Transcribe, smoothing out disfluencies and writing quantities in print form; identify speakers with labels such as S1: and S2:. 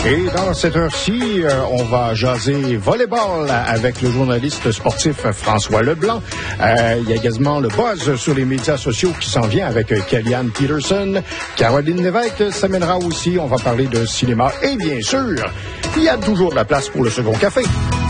S1: Et dans cette heure-ci, on va jaser volleyball avec le journaliste sportif François Leblanc. Il y a également le buzz sur les médias sociaux qui s'en vient avec Kellyanne Peterson. Caroline Lévesque s'amènera aussi. On va parler de cinéma. Et bien sûr, il y a toujours de la place pour le second café.